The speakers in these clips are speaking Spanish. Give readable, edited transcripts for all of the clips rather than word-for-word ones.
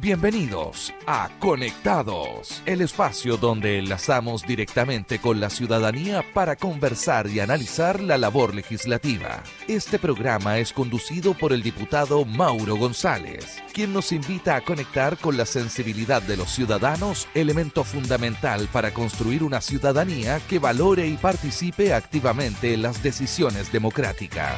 Bienvenidos a Conectados, el espacio donde enlazamos directamente con la ciudadanía para conversar y analizar la labor legislativa. Este programa es conducido por el diputado Mauro González, quien nos invita a conectar con la sensibilidad de los ciudadanos, elemento fundamental para construir una ciudadanía que valore y participe activamente en las decisiones democráticas.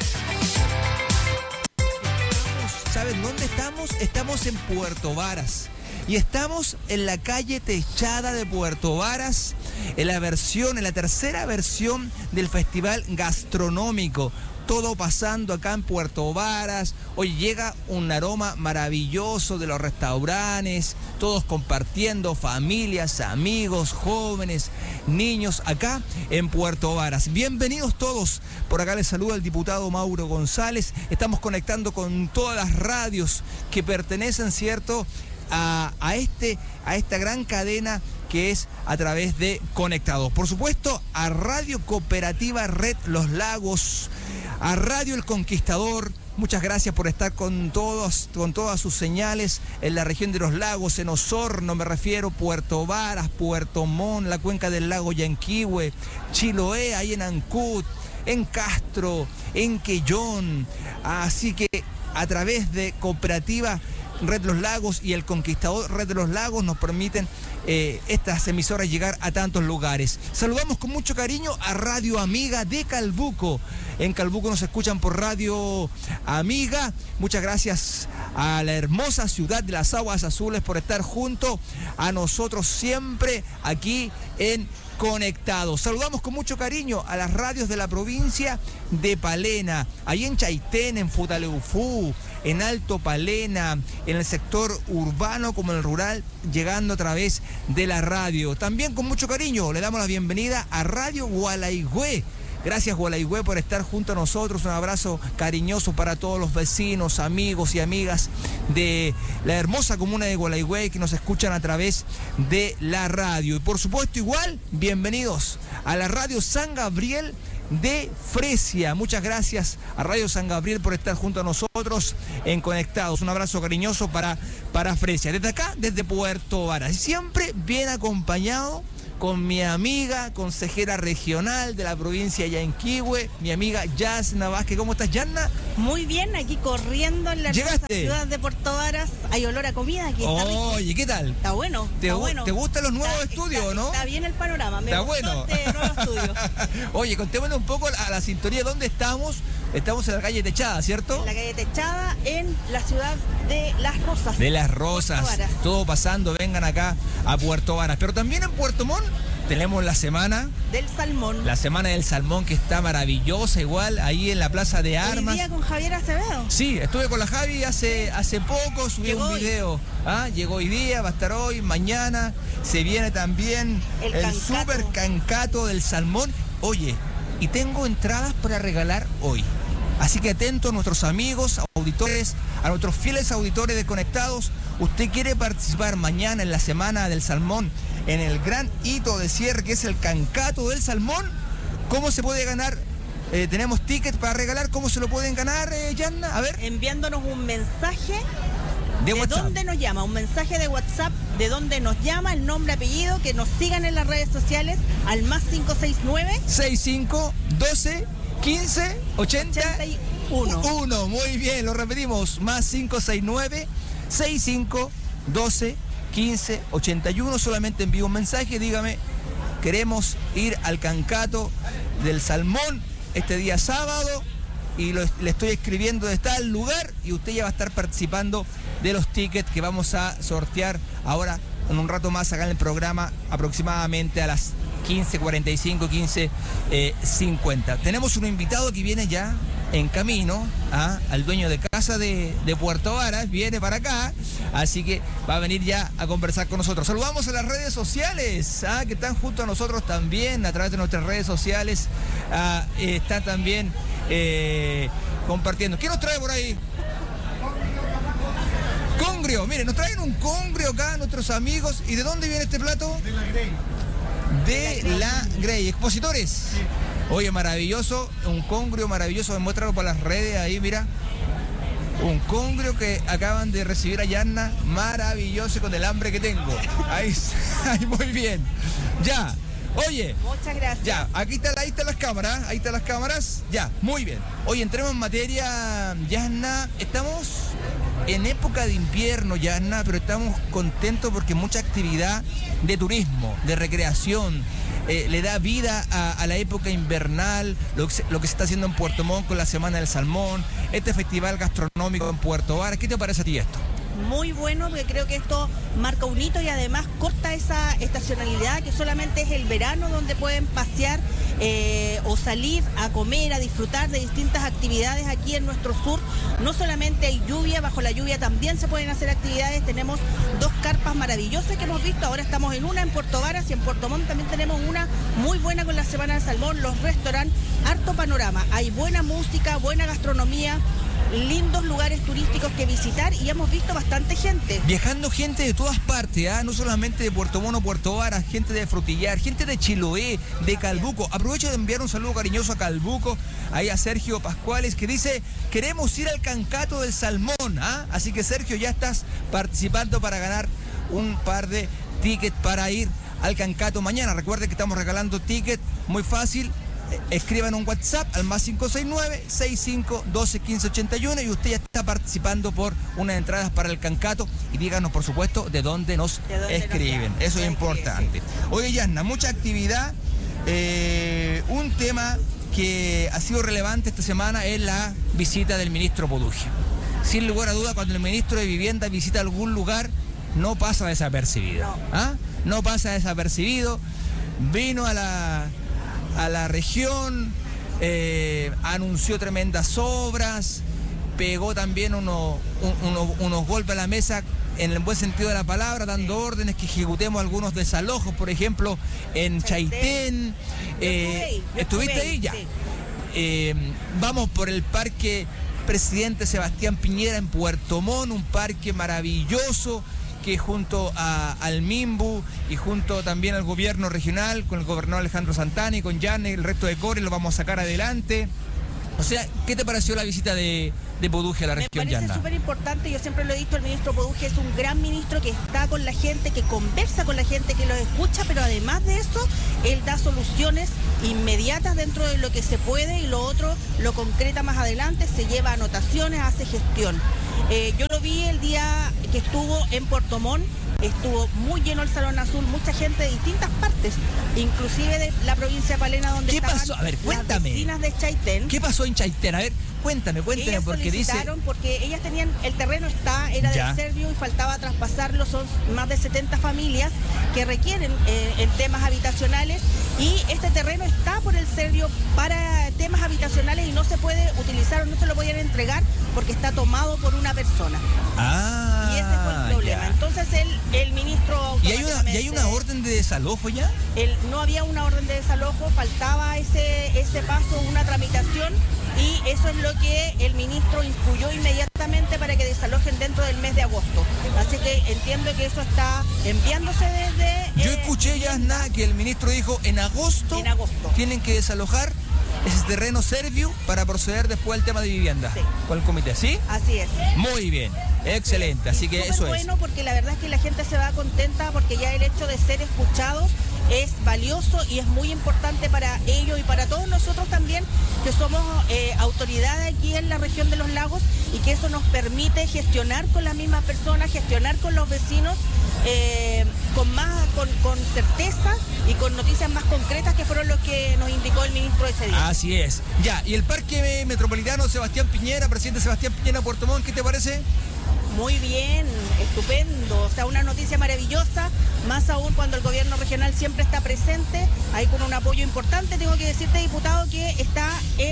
¿Saben dónde estamos? Estamos en Puerto Varas. Y estamos en la calle Techada de Puerto Varas, en la tercera versión del Festival Gastronómico. Todo pasando acá en Puerto Varas. Hoy llega un aroma maravilloso de los restaurantes, todos compartiendo, familias, amigos, jóvenes, niños, acá en Puerto Varas. Bienvenidos todos. Por acá les saluda el diputado Mauro González. Estamos conectando con todas las radios que pertenecen, ¿cierto?, a esta gran cadena que es a través de Conectados. Por supuesto, a Radio Cooperativa Red Los Lagos, a Radio El Conquistador. Muchas gracias por estar con todas sus señales en la región de los lagos, en Osorno, me refiero, Puerto Varas, Puerto Montt, la cuenca del lago Yanquihue, Chiloé, ahí en Ancud, en Castro, en Quellón. Así que a través de Cooperativa Red Los Lagos y El Conquistador Red de los Lagos nos permiten estas emisoras llegar a tantos lugares. Saludamos con mucho cariño a Radio Amiga de Calbuco. En Calbuco nos escuchan por Radio Amiga. Muchas gracias a la hermosa ciudad de las aguas azules por estar junto a nosotros siempre aquí en Conectados. Saludamos con mucho cariño a las radios de la provincia de Palena, ahí en Chaitén, en Futaleufú, en Alto Palena, en el sector urbano como en el rural, llegando a través de la radio. También con mucho cariño le damos la bienvenida a Radio Gualaigüe. Gracias, Gualaigüe, por estar junto a nosotros. Un abrazo cariñoso para todos los vecinos, amigos y amigas de la hermosa comuna de Gualaigüe que nos escuchan a través de la radio. Y por supuesto, igual, bienvenidos a la Radio San Gabriel de Fresia. Muchas gracias a Radio San Gabriel por estar junto a nosotros en Conectados. Un abrazo cariñoso para Fresia. Desde acá, desde Puerto Varas. Siempre bien acompañado con mi amiga consejera regional de la provincia de Yanquihue, mi amiga Yasna Vázquez. ¿Cómo estás, Yasna? Muy bien, aquí corriendo en la ciudad de Puerto Varas. Hay olor a comida aquí. Oye, ¿qué tal? Está bueno, está bueno. ¿Te gustan los nuevos estudios, no? Está bien el panorama, me está gustó bueno. Este nuevo estudio. Oye, contémonos un poco a la sintonía. ¿Dónde estamos? Estamos en la calle Techada, ¿cierto? En la calle Techada, en la ciudad de Las Rosas. De Las Rosas. Todo pasando, vengan acá a Puerto Varas. Pero también en Puerto Montt tenemos la semana del salmón. La semana del salmón, que está maravillosa, igual, ahí en la Plaza de Armas. ¿Hoy día con Javier Acevedo? Sí, estuve con la Javi hace poco, subí un video. Llegó hoy día, va a estar hoy, mañana. Se viene también el super cancato del salmón. Oye, y tengo entradas para regalar hoy. Así que atento a nuestros amigos, auditores, a nuestros fieles auditores de Conectados. ¿Usted quiere participar mañana en la Semana del Salmón, en el gran hito de cierre que es el Cancato del Salmón? ¿Cómo se puede ganar? Tenemos tickets para regalar. ¿Cómo se lo pueden ganar, Yanna? A ver. Enviándonos un mensaje de WhatsApp. ¿Dónde nos llama? Un mensaje de WhatsApp de dónde nos llama, el nombre, apellido, que nos sigan en las redes sociales al más 569 65 12 15 81. Muy bien, lo repetimos. Más 569 65 12 15 81. Solamente envío un mensaje, dígame, queremos ir al Cancato del Salmón este día sábado, y le estoy escribiendo dónde está el lugar, y usted ya va a estar participando de los tickets que vamos a sortear ahora en un rato más acá en el programa, aproximadamente a las 15:45, 15:50. Tenemos un invitado que viene ya en camino, al dueño de casa de Puerto Varas, viene para acá, así que va a venir ya a conversar con nosotros. Saludamos a las redes sociales, que están junto a nosotros también, a través de nuestras redes sociales, están también compartiendo. ¿Qué nos trae por ahí? Congrio, miren, nos traen un congrio acá nuestros amigos. ¿Y de dónde viene este plato? De la Grey. De la Grey, expositores. Sí. Oye, maravilloso, un congrio maravilloso, muéstralo para las redes ahí, mira. Un congrio que acaban de recibir a Yanna, maravilloso con el hambre que tengo. Ahí, muy bien. Ya, oye. Muchas gracias. Ya, ahí están las cámaras, ya, muy bien. Oye, entremos en materia, Yanna. Estamos en época de invierno, Yanna, pero estamos contentos porque mucha actividad de turismo, de recreación, le da vida a la época invernal, lo que se está haciendo en Puerto Montt con la Semana del Salmón, este festival gastronómico en Puerto Varas. ¿Qué te parece a ti esto? Muy bueno, porque creo que esto marca un hito y además corta esa estacionalidad que solamente es el verano donde pueden pasear o salir a comer, a disfrutar de distintas actividades aquí en nuestro sur. No solamente hay lluvia, bajo la lluvia también se pueden hacer actividades. Tenemos 2 carpas maravillosas que hemos visto, ahora estamos en una en Puerto Varas y en Puerto Montt también tenemos una muy buena con la Semana del Salmón, los restaurantes, harto panorama, hay buena música, buena gastronomía, lindos lugares turísticos que visitar y hemos visto bastante gente. Viajando gente de todas partes, no solamente de Puerto Montt o Puerto Varas, gente de Frutillar, gente de Chiloé, de Calbuco. Aprovecho de enviar un saludo cariñoso a Calbuco, ahí a Sergio Pascuales, que dice, queremos ir al Cancato del Salmón. Así que Sergio, ya estás participando para ganar un par de tickets para ir al Cancato mañana. Recuerden que estamos regalando tickets, muy fácil. Escriban un WhatsApp al más 569-6512-1581 y usted ya está participando por unas entradas para el Cancato. Y díganos, por supuesto, de dónde nos escriben. Eso es importante. Oye, Yanna, mucha actividad. Un tema que ha sido relevante esta semana es la visita del ministro Podujia. Sin lugar a duda, cuando el ministro de Vivienda visita algún lugar, no pasa desapercibido. No pasa desapercibido. Vino a la región, anunció tremendas obras, pegó también unos golpes a la mesa en el buen sentido de la palabra, dando órdenes que ejecutemos algunos desalojos, por ejemplo, en Chaitén. ¿Estuviste ahí? Ya. Sí. Vamos por el Parque Presidente Sebastián Piñera en Puerto Montt, un parque maravilloso que junto al MIMBU y junto también al gobierno regional, con el gobernador Alejandro Santana y con Yanna y el resto de CORE, lo vamos a sacar adelante. O sea, ¿qué te pareció la visita de Podujia a la región, Yanna? Me parece súper importante, yo siempre lo he dicho, el ministro Podujia es un gran ministro que está con la gente, que conversa con la gente, que los escucha, pero además de eso, él da soluciones inmediatas dentro de lo que se puede y lo otro lo concreta más adelante, se lleva anotaciones, hace gestión. Yo lo vi el día que estuvo en Puerto Montt, estuvo muy lleno el Salón Azul, mucha gente de distintas partes, inclusive de la provincia de Palena, donde estaban las vecinas de Chaitén. ¿Qué pasó en Chaitén? A ver, cuéntame, ellas porque solicitaron, porque ellas tenían, el terreno era del Servio y faltaba traspasarlo, son más de 70 familias que requieren en temas habitacionales y este terreno está por el Servio para temas habitacionales y no se puede utilizar o no se lo podían entregar porque está tomado por una persona. Y ese fue el problema. Ya. Entonces el ministro... ¿Y hay una orden de desalojo ya? No había una orden de desalojo, faltaba ese paso, una tramitación, y eso es lo que el ministro instruyó inmediatamente para que desalojen dentro del mes de agosto. Así que entiendo que eso está enviándose desde... Yo escuché, Yanna, que el ministro dijo en agosto tienen que desalojar ese terreno Servio para proceder después al tema de vivienda. Sí. Con el comité, ¿sí? Así es. Muy bien, excelente, así que eso es. Bueno, porque la verdad es que la gente se va contenta porque ya el hecho de ser escuchados es valioso y es muy importante para ellos y para todos nosotros también, que somos autoridades aquí en la región de los lagos y que eso nos permite gestionar con las mismas personas, gestionar con los vecinos con certeza y con noticias más concretas que fueron los que nos indicó el ministro ese día. Así es. Ya, y el Parque Metropolitano Sebastián Piñera, presidente Sebastián Piñera Puerto Montt, ¿qué te parece? Muy bien, estupendo, o sea, una noticia maravillosa, más aún cuando el gobierno regional siempre está presente, ahí con un apoyo importante. Tengo que decirte, diputado, que está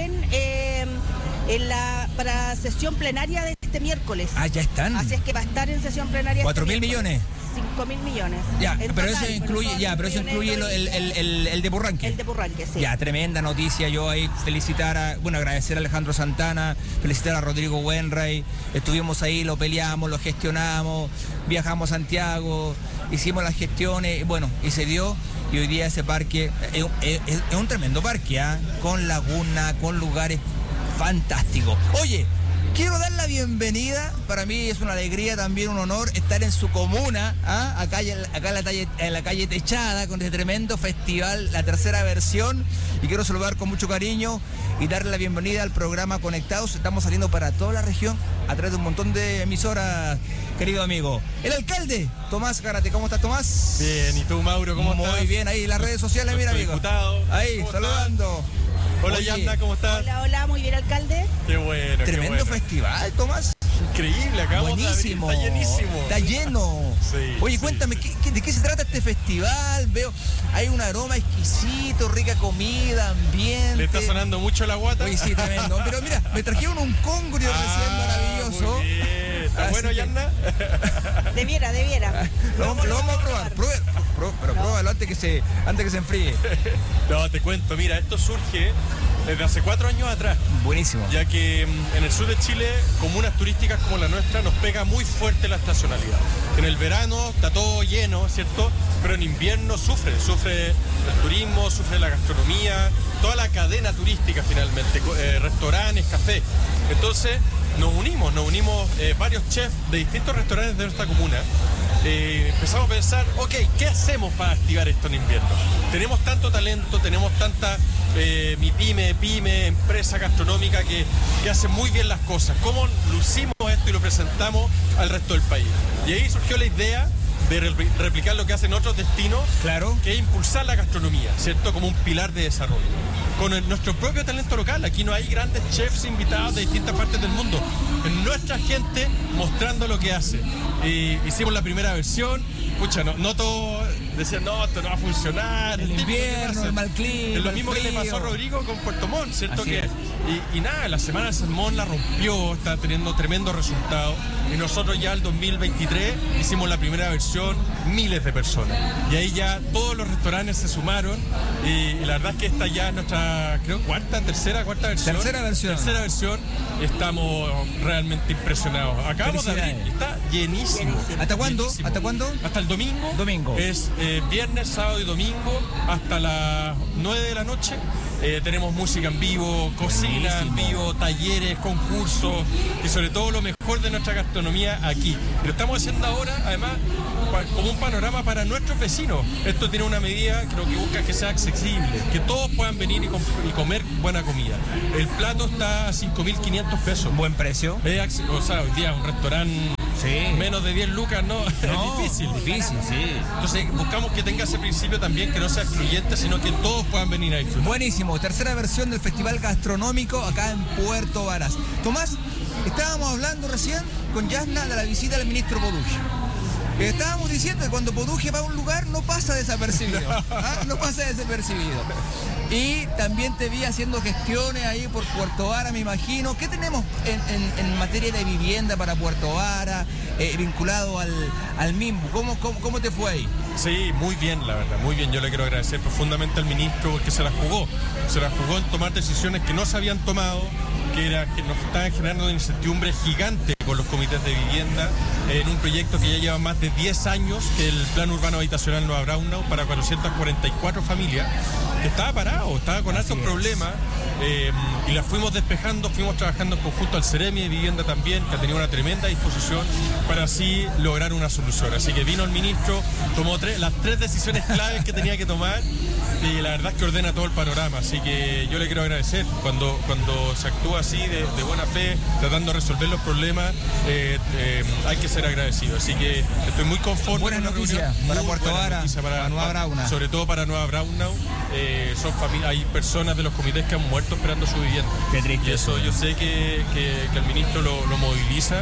para sesión plenaria de este miércoles. Ya están. Así es que va a estar en sesión plenaria. 4.000 millones. 5.000 millones. Ya, pero eso incluye, el de Purranque. El de Purranque, sí. Ya, tremenda noticia. Yo ahí agradecer a Alejandro Santana, felicitar a Rodrigo Wenray. Estuvimos ahí, lo peleamos, lo gestionamos, viajamos a Santiago, hicimos las gestiones, y se dio. Y hoy día ese parque es un tremendo parque, con laguna, con lugares fantásticos. Oye, Quiero dar la bienvenida, para mí es una alegría, también un honor estar en su comuna, acá en la calle Techada, con este tremendo festival, la tercera versión, y quiero saludar con mucho cariño y darle la bienvenida al programa Conectados. Estamos saliendo para toda la región a través de un montón de emisoras, querido amigo. El alcalde, Tomás Gárate, ¿cómo estás, Tomás? Bien, ¿y tú, Mauro, cómo estás? Muy bien, ahí las redes sociales, mira, amigo. Diputado. Ahí, saludando. Hola, Oye, Yasna, ¿cómo estás? Hola, muy bien, alcalde. Qué bueno, Tremendo qué bueno. festival, Tomás. Increíble, acabamos Buenísimo. de abrir, está llenísimo. Está lleno. Sí, Oye, sí, cuéntame, sí. ¿de qué se trata este festival? Veo, hay un aroma exquisito, rica comida, ambiente. ¿Le está sonando mucho la guata? Oye, sí, tremendo. Pero mira, me trajeron un congrio recién maravilloso. Muy bien. ¿Está Así bueno, que- Yasna? Debiera. Lo vamos a probar. Pero pruébalo antes que se enfríe. No, te cuento, mira, esto surge desde hace 4 años atrás, Buenísimo. ya que en el sur de Chile, comunas turísticas como la nuestra, nos pega muy fuerte la estacionalidad. En el verano está todo lleno, ¿cierto? Pero en invierno sufre el turismo, sufre la gastronomía, toda la cadena turística finalmente, restaurantes, cafés. Entonces nos unimos varios chefs de distintos restaurantes de nuestra comuna. Empezamos a pensar, ok, ¿qué hacemos para activar esto en invierno? Tenemos tanto talento, tenemos tanta pyme, empresa gastronómica que hace muy bien las cosas. ¿Cómo lucimos esto y lo presentamos al resto del país? Y ahí surgió la idea de replicar lo que hacen otros destinos, Claro. que es impulsar la gastronomía, ¿cierto? Como un pilar de desarrollo. Con nuestro propio talento local, aquí no hay grandes chefs invitados de distintas partes del mundo. Es nuestra gente mostrando lo que hace. Hicimos la primera versión, pucha, no todos decían, no, esto no va a funcionar. El típico que invierno, pasa. el mal clima, Es lo el mismo que le frío. pasó a Rodrigo con Puerto Montt, ¿cierto? Así Que es. y nada, la semana de Salmón la rompió, está teniendo tremendo resultado. Y nosotros ya el 2023 hicimos la primera versión, miles de personas. Y ahí ya todos los restaurantes se sumaron. Y la verdad es que esta ya es nuestra, creo, cuarta versión. Tercera versión. Tercera versión. Estamos realmente impresionados. Acabamos de abrir, Felicidades. está llenísimo. ¿Hasta cuándo? Llenísimo. ¿Hasta cuándo? Hasta el domingo. Domingo. Es viernes, sábado y domingo hasta las 9 de la noche. Tenemos música en vivo, cocina en Buenísimo. vivo, talleres, concursos y sobre todo lo mejor de nuestra gastronomía aquí. Lo estamos haciendo ahora, además, como un panorama para nuestros vecinos. Esto tiene una medida que lo que busca es que sea accesible, que todos puedan venir y comer buena comida. El plato está a 5.500 pesos. Buen precio. O sea, hoy día un restaurante Sí. menos de 10 lucas, no, No, es difícil. Difícil, sí. Entonces buscamos que tenga ese principio también, que no sea excluyente, sino que todos puedan venir a disfrutar. Buenísimo, tercera versión del Festival Gastronómico acá en Puerto Varas. Tomás, estábamos hablando recién con Yasna de la visita del ministro Poduje. Estábamos diciendo que cuando Poduje va a un lugar no pasa desapercibido. No pasa desapercibido. Y también te vi haciendo gestiones ahí por Puerto Varas, me imagino. ¿Qué tenemos en materia de vivienda para Puerto Varas, vinculado al MIMBU? ¿Cómo te fue ahí? Sí, muy bien, la verdad, muy bien. Yo le quiero agradecer profundamente al ministro porque se la jugó. Se la jugó en tomar decisiones que no se habían tomado, que nos estaban generando una incertidumbre gigante con los comités de vivienda en un proyecto que ya lleva más de 10 años, que el Plan Urbano Habitacional Nueva Braunau, para 444 familias, que estaba parado, estaba con altos problemas, y las fuimos despejando, fuimos trabajando en conjunto al Ceremi de Vivienda también, que ha tenido una tremenda disposición para así lograr una solución. Así que vino el ministro, tomó las 3 decisiones claves que tenía que tomar, y la verdad es que ordena todo el panorama. Así que yo le quiero agradecer cuando se actúa así de buena fe, tratando de resolver los problemas, hay que ser agradecido. Así que estoy muy conforme. Buenas con la noticias reunión. para Muy Puerto buenas Vara, noticias para Nueva Braunau. sobre todo para Nueva Braunau. Hay personas de los comités que han muerto esperando su vivienda. Qué triste Y eso yo sé que el ministro lo moviliza,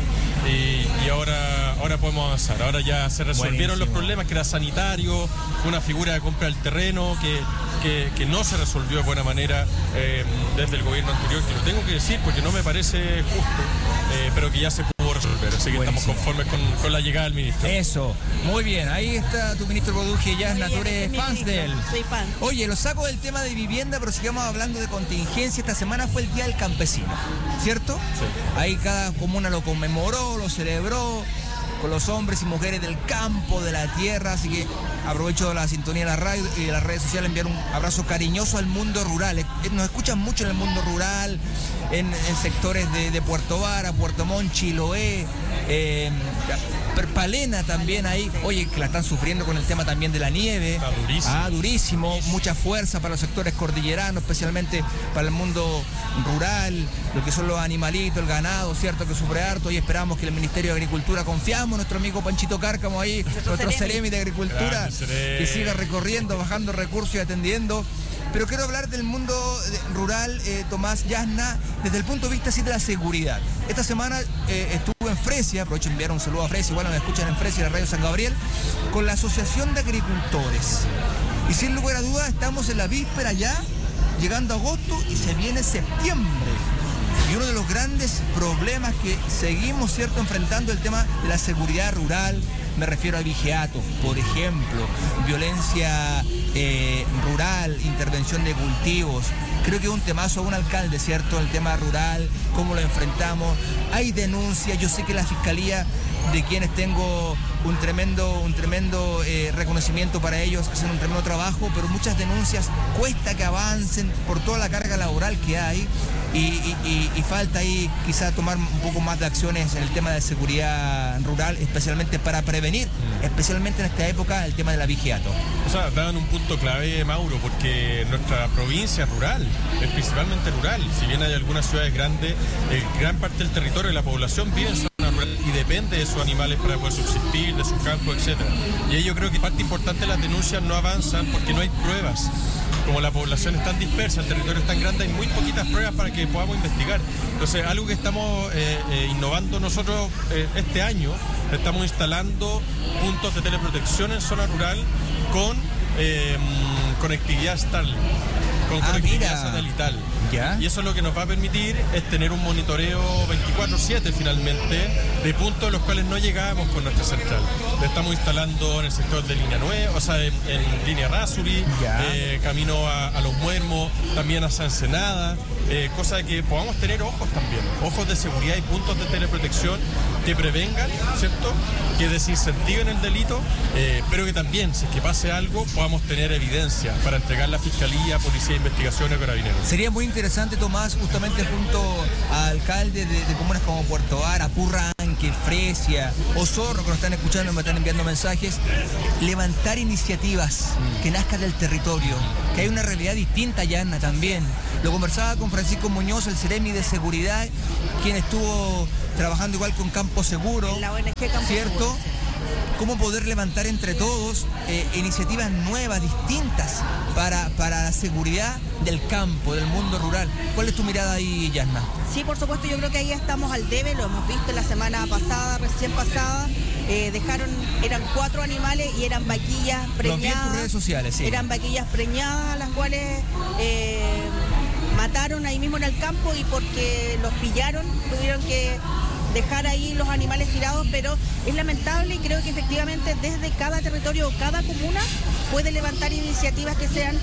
y ahora podemos avanzar. Ahora ya se resolvieron los Buenísimo. problemas, que era sanitario, una figura de compra del terreno que no se resolvió de buena manera desde el gobierno anterior, que lo tengo que decir porque no me parece justo, pero que ya se pudo resolver. Así que Buenísimo. estamos conformes con la llegada del ministro. Eso, muy bien. Ahí está tu ministro Poduje, Yasna, tú Muy bien, eres ese es mi fans de él. ministro, soy fan. Oye, lo saco del tema de vivienda, pero sigamos hablando de contingencia. Esta semana fue el Día del Campesino, ¿cierto? Sí. Ahí cada comuna lo conmemoró, lo celebró. con los hombres y mujeres del campo, de la tierra. Así que aprovecho la sintonía de la radio y de las redes sociales, enviar un abrazo cariñoso al mundo rural. Nos escuchan mucho en el mundo rural, en sectores de Puerto Vara, Puerto Montt, Chiloé, Palena también ahí. Oye, que la están sufriendo con el tema también de la nieve. Está durísimo. Durísimo. Mucha fuerza para los sectores cordilleranos, especialmente para el mundo rural, lo que son los animalitos, el ganado, ¿cierto? Que sufre harto, y esperamos que el Ministerio de Agricultura, confiamos en nuestro amigo Panchito Cárcamo ahí, nuestro Ceremi de Agricultura, que siga recorriendo, bajando recursos y atendiendo. Pero quiero hablar del mundo rural, Tomás Yasna, desde el punto de vista así de la seguridad. Esta semana estuve en Fresia, aprovecho de enviar un saludo a Fresia, igual me escuchan en Fresia, la Radio San Gabriel, con la Asociación de Agricultores. Y sin lugar a dudas estamos en la víspera ya, llegando a agosto, y se viene septiembre. Y uno de los grandes problemas que seguimos, ¿cierto?, enfrentando el tema de la seguridad rural. Me refiero a vigiato, por ejemplo, violencia rural, intervención de cultivos. Creo que es un temazo a un alcalde, ¿cierto? El tema rural, cómo lo enfrentamos. Hay denuncias, yo sé que la Fiscalía, de quienes tengo un tremendo reconocimiento para ellos, hacen un tremendo trabajo, pero muchas denuncias cuesta que avancen por toda la carga laboral que hay. Y falta ahí quizá tomar un poco más de acciones en el tema de seguridad rural, especialmente para prevenir, especialmente en esta época, el tema de la vigiato. O sea, daban un punto clave, Mauro, porque nuestra provincia rural, es principalmente rural, si bien hay algunas ciudades grandes, gran parte del territorio de la población vive en zona rural y depende de sus animales para poder subsistir, de sus campos, etc. Y ahí yo creo que parte importante de las denuncias no avanzan porque no hay pruebas. Como la población es tan dispersa, el territorio es tan grande, hay muy poquitas pruebas para que podamos investigar. Entonces, algo que estamos innovando nosotros este año, estamos instalando puntos de teleprotección en zona rural con conectividad Starlink, con conectividad satelital. ¿Ya? Y eso lo que nos va a permitir es tener un monitoreo 24/7 finalmente de puntos a los cuales no llegábamos con nuestra central. Le estamos instalando en el sector de línea 9, o sea, en línea Rasuri, camino a Los Muermos, también a San Senada, cosa de que podamos tener ojos también, ojos de seguridad y puntos de teleprotección que prevengan, ¿cierto?, que desincentiven el delito, pero que también, si es que pase algo, podamos tener evidencia para entregar la Fiscalía, Policía de Investigación y Carabineros. Sería muy interesante, Tomás, justamente junto a alcaldes de comunas como Puerto Vara, Purranque, Fresia, Osorno, que nos están escuchando, me están enviando mensajes, levantar iniciativas que nazcan del territorio, que hay una realidad distinta, Yana, también. Lo conversaba con Francisco Muñoz, el Ceremi de Seguridad, quien estuvo trabajando igual con Campo Seguro, la ONG Campo ¿cierto? Seguro. Cómo poder levantar entre todos iniciativas nuevas, distintas, para la seguridad del campo, del mundo rural. ¿Cuál es tu mirada ahí, Yasna? Sí, por supuesto, yo creo que ahí estamos al debe, lo hemos visto la semana pasada, recién pasada. Eran 4 animales y eran vaquillas preñadas. Lo vi en tus redes sociales, sí. Eran vaquillas preñadas, las cuales mataron ahí mismo en el campo, y porque los pillaron tuvieron que dejar ahí los animales tirados, pero es lamentable, y creo que efectivamente desde cada territorio o cada comuna puede levantar iniciativas que sean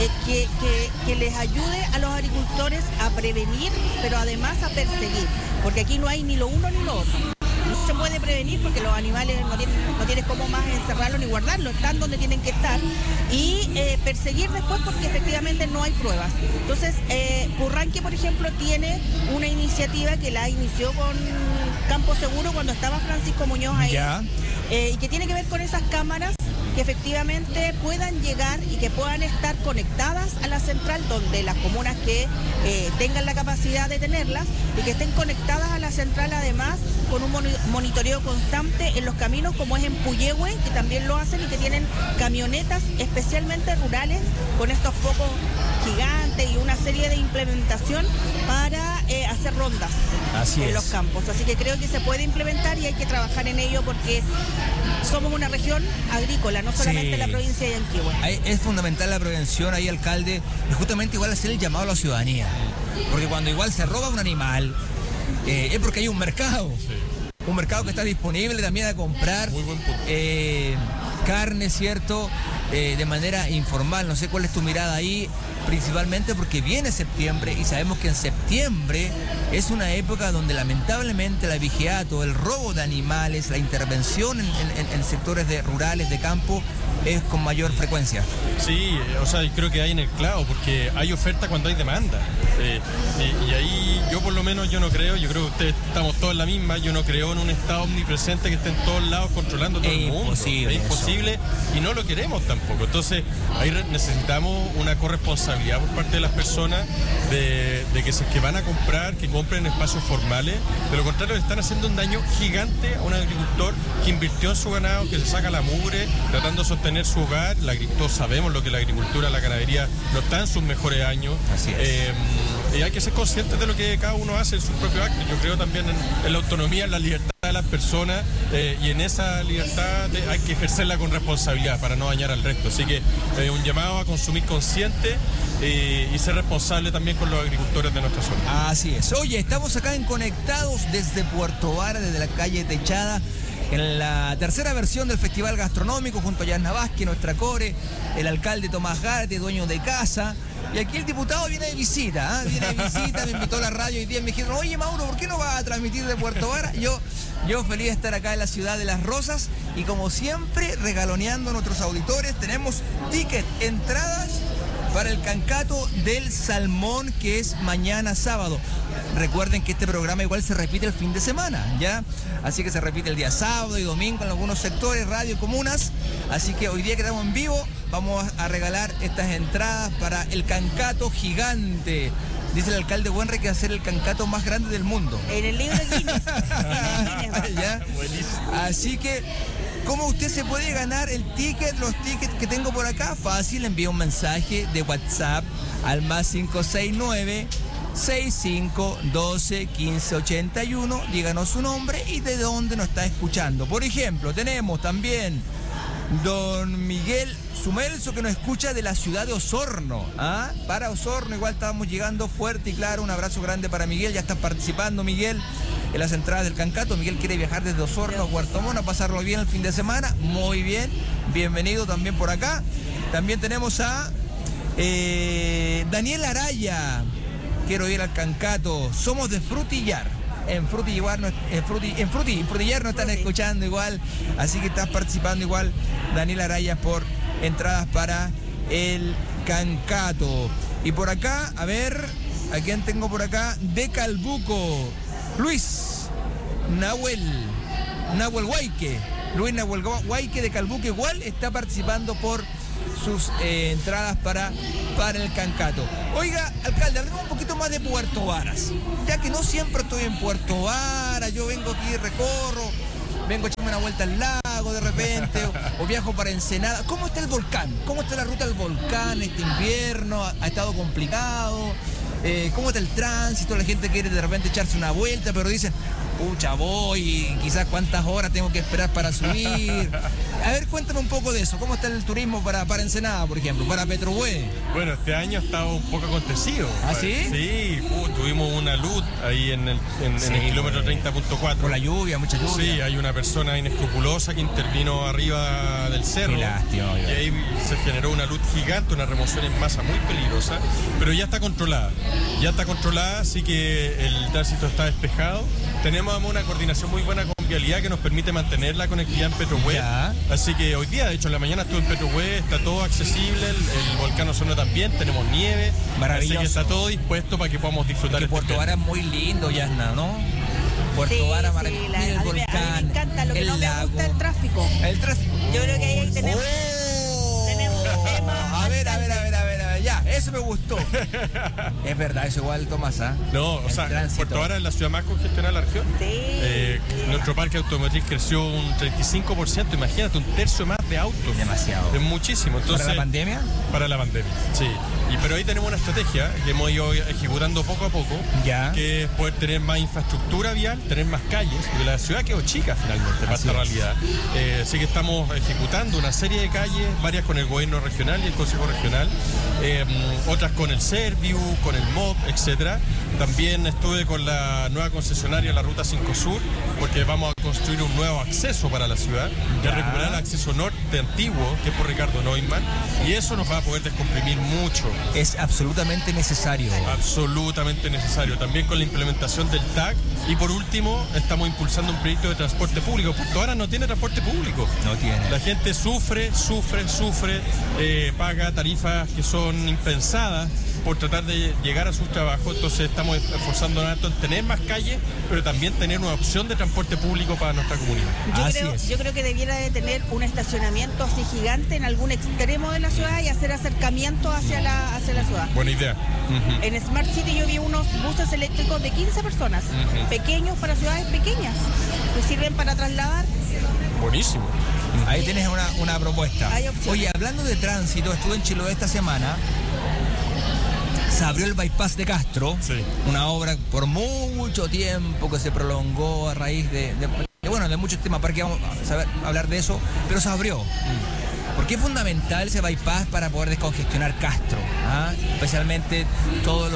que les ayude a los agricultores a prevenir, pero además a perseguir, porque aquí no hay ni lo uno ni lo otro. No se puede prevenir porque los animales no tienes cómo más encerrarlos ni guardarlos, están donde tienen que estar, y perseguir después porque efectivamente no hay pruebas. Entonces, Purranque, por ejemplo, tiene una iniciativa que la inició con Campo Seguro cuando estaba Francisco Muñoz ahí, y que tiene que ver con esas cámaras que efectivamente puedan llegar y que puedan estar conectadas a la central, donde las comunas que tengan la capacidad de tenerlas, y que estén conectadas a la central además con un monitoreo constante en los caminos, como es en Puyehue, que también lo hacen, y que tienen camionetas especialmente rurales con estos focos gigantes y una serie de implementación para hacer rondas en los campos. Así que creo que se puede implementar y hay que trabajar en ello, porque somos una región agrícola, no solamente la provincia de Yanquihue. Es fundamental la prevención ahí, alcalde, y justamente igual hacer el llamado a la ciudadanía, porque cuando igual se roba un animal, es porque hay un mercado. Un mercado que está disponible también a comprar carne, ¿cierto? De manera informal. No sé cuál es tu mirada ahí. principalmente porque viene septiembre y sabemos que en septiembre es una época donde lamentablemente la vigiato, el robo de animales, la intervención en sectores rurales, de campo, es con mayor frecuencia. Sí, o sea, creo que hay en el clavo, porque hay oferta cuando hay demanda. Y ahí yo por lo menos yo creo que ustedes estamos todos en la misma, yo no creo en un Estado omnipresente que esté en todos lados controlando todo el mundo. Es imposible y no lo queremos tampoco. Entonces ahí necesitamos una corresponsabilidad por parte de las personas de que si es que van a comprar, que compren en espacios formales. De lo contrario, le están haciendo un daño gigante a un agricultor que invirtió en su ganado, que se saca la mugre, tratando de sostener su hogar. Todos sabemos lo que la agricultura, la ganadería no está en sus mejores años. Así es. Y hay que ser conscientes de lo que cada uno hace en su propio acto. Yo creo también en la autonomía, en la libertad de las personas, y en esa libertad hay que ejercerla con responsabilidad para no dañar al resto. Así que un llamado a consumir consciente y ser responsable también con los agricultores de nuestra zona. Así es. Oye, estamos acá en Conectados desde Puerto Varas, desde la calle Techada, en la tercera versión del Festival Gastronómico, junto a Yasna Vázquez, nuestra core, el alcalde Tomás Garte, dueño de casa. Y aquí el diputado viene de visita, me invitó a la radio hoy día y me dijeron, oye Mauro, ¿por qué no vas a transmitir de Puerto Varas? Yo feliz de estar acá en la ciudad de Las Rosas y como siempre regaloneando a nuestros auditores, tenemos ticket, entradas para el Cancato del Salmón, que es mañana sábado. Recuerden que este programa igual se repite el fin de semana, ¿ya? Así que se repite el día sábado y domingo en algunos sectores, radio, comunas. Así que hoy día que estamos en vivo, vamos a regalar estas entradas para el Cancato gigante. Dice el alcalde Buenre que va a ser el cancato más grande del mundo. En el libro Guinness. ¿Ya? Así que, ¿cómo usted se puede ganar el ticket? Los tickets que tengo por acá, fácil, envía un mensaje de WhatsApp al más 569 6512 1581. Díganos su nombre y de dónde nos está escuchando. Por ejemplo, tenemos también don Miguel Sumelso, que nos escucha de la ciudad de Osorno. Para Osorno, igual estábamos llegando fuerte y claro. Un abrazo grande para Miguel. Ya está participando Miguel en las entradas del Cancato. Miguel quiere viajar desde Osorno a Puerto Montt a pasarlo bien el fin de semana. Muy bien, bienvenido también por acá. También tenemos a Daniel Araya. Quiero ir al Cancato. Somos de Frutillar. En Frutillar nos están escuchando igual, así que estás participando igual, Daniel Araya, por entradas para el Cancato. Y por acá, a ver, ¿a quién tengo por acá? De Calbuco, Luis Nahuel Guayque. Luis Nahuel Guayque de Calbuco igual está participando por sus entradas para el Cancato. Oiga, alcalde, hablemos un poquito más de Puerto Varas, ya que no siempre estoy en Puerto Varas. Yo vengo aquí, recorro, vengo a echarme una vuelta al lago de repente o viajo para Ensenada. ¿Cómo está el volcán? ¿Cómo está la ruta del volcán este invierno? ¿Ha estado complicado? ¿Cómo está el tránsito? La gente quiere de repente echarse una vuelta, pero dicen, pucha, voy y quizás cuántas horas tengo que esperar para subir. A ver, cuéntame un poco de eso. ¿Cómo está el turismo para Ensenada, por ejemplo, para Petrohue? Bueno, este año ha estado un poco acontecido. ¿Ah, sí? Sí, tuvimos una luz ahí en el kilómetro 30.4. Por la lluvia, mucha lluvia. Sí, hay una persona inescrupulosa que intervino arriba del cerro. Qué lástima, y ahí se generó una luz gigante, una remoción en masa muy peligrosa, pero ya está controlada. Así que el tránsito está despejado. Tenemos una coordinación muy buena con Vialidad que nos permite mantener la conectividad en Petrohue. Así que hoy día, de hecho, en la mañana estuve en Petrohue, está todo accesible, el volcán Osorno también, tenemos nieve. Maravilloso. Así que está todo dispuesto para que podamos disfrutar de Puerto Varas. Es muy lindo, Yasna, ¿no? Puerto Varas, maravilloso. El volcán, a mí me encanta, lo que no me gusta el tráfico. El tráfico. Yo creo que ahí tenemos temas. A ver. Ya, eso me gustó. Es verdad, eso igual, Tomás, No, o sea, tránsito. Puerto Varas es la ciudad más congestionada de la región. Sí. Nuestro parque automotriz creció un 35%, imagínate, un tercio más de autos. Demasiado. Es muchísimo. Entonces, ¿para la pandemia? Para la pandemia, sí. Pero ahí tenemos una estrategia que hemos ido ejecutando poco a poco, que es poder tener más infraestructura vial, tener más calles, porque la ciudad quedó chica finalmente para esta realidad. Así que estamos ejecutando una serie de calles, varias con el gobierno regional y el consejo regional, otras con el Serviu, con el MOP, etcétera. También estuve con la nueva concesionaria, la Ruta 5 Sur, porque vamos a construir un nuevo acceso para la ciudad, de recuperar el acceso norte antiguo, que es por Ricardo Neumann, y eso nos va a poder descomprimir mucho. Es absolutamente necesario. Absolutamente necesario. También con la implementación del TAC. Y por último, estamos impulsando un proyecto de transporte público. Puerto Varas no tiene transporte público. No tiene. La gente sufre, paga tarifas que son impensadas por tratar de llegar a sus trabajos. Entonces estamos esforzándonos en tener más calles, pero también tener una opción de transporte público para nuestra comunidad. Yo creo que debiera de tener un estacionamiento así gigante en algún extremo de la ciudad y hacer acercamiento hacia la ciudad. Buena idea. En Smart City yo vi unos buses eléctricos de 15 personas, pequeños para ciudades pequeñas, que sirven para trasladar. Buenísimo. Ahí tienes una propuesta. Hay opciones. Oye, hablando de tránsito, estuve en Chiloé esta semana. Se abrió el bypass de Castro, Sí. una obra por mucho tiempo que se prolongó a raíz de muchos temas, para que vamos a hablar de eso, pero se abrió. Porque es fundamental ese bypass para poder descongestionar Castro, especialmente todo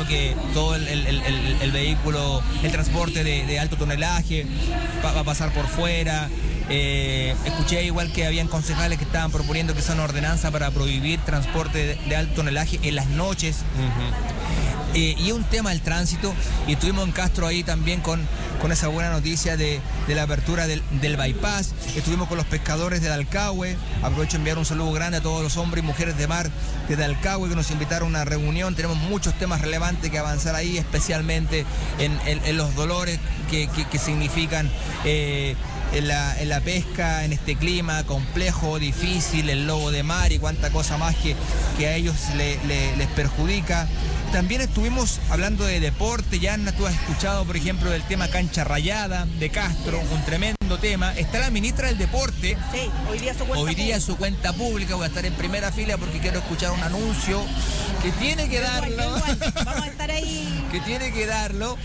el vehículo, el transporte de alto tonelaje va a pasar por fuera. Escuché igual que habían concejales que estaban proponiendo que sea una ordenanza para prohibir transporte de alto tonelaje en las noches. Y un tema del tránsito, y estuvimos en Castro ahí también con esa buena noticia de la apertura del bypass. Estuvimos con los pescadores de Dalcahue. Aprovecho de enviar un saludo grande a todos los hombres y mujeres de mar de Dalcahue que nos invitaron a una reunión. Tenemos muchos temas relevantes que avanzar ahí, especialmente en los dolores que significan en la pesca en este clima complejo, difícil, el lobo de mar y cuánta cosa más que a ellos les perjudica. También estuvimos hablando de deporte. Ya tú has escuchado, por ejemplo, del tema cancha rayada de Castro, un tremendo tema. Está la ministra del Deporte. Sí, hoy día su cuenta pública. Voy a estar en primera fila porque quiero escuchar un anuncio que tiene que darlo. Vamos a estar ahí. Que tiene que darlo.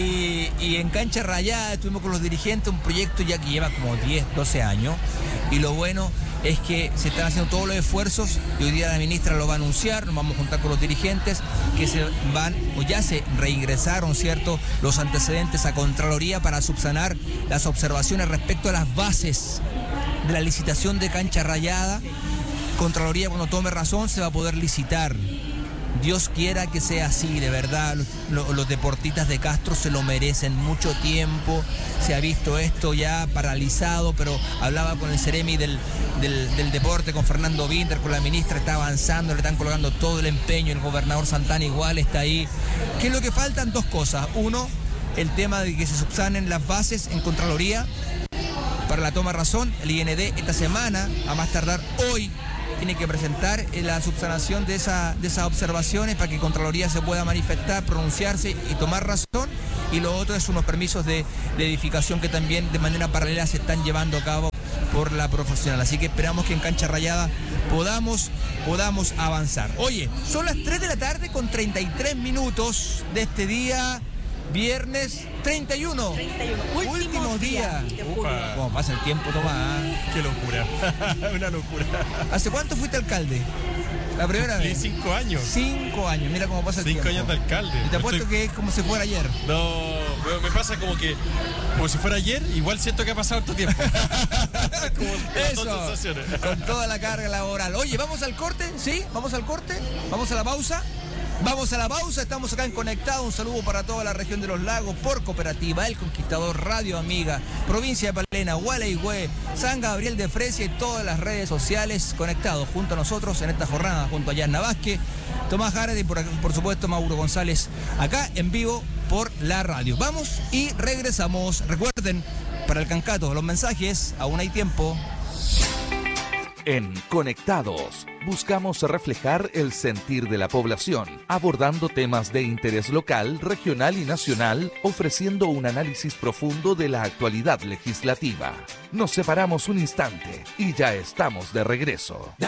Y en cancha rayada estuvimos con los dirigentes, un proyecto ya que lleva como 10, 12 años. Y lo bueno es que se están haciendo todos los esfuerzos y hoy día la ministra lo va a anunciar. Nos vamos a juntar con los dirigentes que se van o ya se reingresaron, ¿cierto?, los antecedentes a Contraloría para subsanar las observaciones respecto a las bases de la licitación de cancha rayada. Contraloría, cuando tome razón, se va a poder licitar. Dios quiera que sea así, de verdad. Los deportistas de Castro se lo merecen. Mucho tiempo se ha visto esto ya paralizado, pero hablaba con el Ceremi del deporte, con Fernando Binder, con la ministra, está avanzando, le están colocando todo el empeño. El gobernador Santana igual está ahí. ¿Qué es lo que faltan? Dos cosas. Uno, el tema de que se subsanen las bases en Contraloría para la toma de razón. El IND esta semana, a más tardar hoy, tiene que presentar la subsanación de esas observaciones para que Contraloría se pueda manifestar, pronunciarse y tomar razón. Y lo otro es unos permisos de edificación que también de manera paralela se están llevando a cabo por la profesional. Así que esperamos que en cancha rayada podamos avanzar. Oye, son las 3 de la tarde con 33 minutos de este día, viernes 31. Último día. Como pasa el tiempo, Tomás. Qué locura. Una locura. ¿Hace cuánto fuiste alcalde? La primera vez. 5 años. 5 años, mira cómo pasa el 5 tiempo. 5 años de alcalde. Y te apuesto que es como si fuera ayer. No, me pasa como si fuera ayer, igual siento que ha pasado harto tiempo. Como las dos sensaciones. Con toda la carga laboral. Oye, ¿vamos al corte? ¿Sí? ¿Vamos al corte? ¿Vamos a la pausa? Vamos a la pausa, estamos acá en Conectado. Un saludo para toda la región de los lagos por Cooperativa El Conquistador, Radio Amiga, Provincia de Palena, Gualeguay, San Gabriel de Fresia y todas las redes sociales. Conectados junto a nosotros en esta jornada, junto a Yanna Vázquez, Tomás Jared y por supuesto Mauro González, acá en vivo por la radio. Vamos y regresamos. Recuerden, para el Cancato, los mensajes, aún hay tiempo. En Conectados, buscamos reflejar el sentir de la población, abordando temas de interés local, regional y nacional, ofreciendo un análisis profundo de la actualidad legislativa. Nos separamos un instante y ya estamos de regreso.